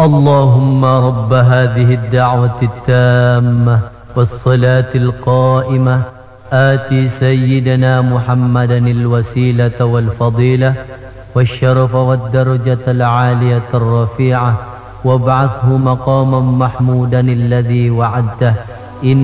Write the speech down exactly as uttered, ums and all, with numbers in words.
اللهم رب هذه الدعوة التامة والصلاة القائمة آتِ سيدنا محمدا الوسيلة والفضيلة والشرف والدرجة العالية الرفيعة وابعثه مقاما محمودا الذي وعدته. إن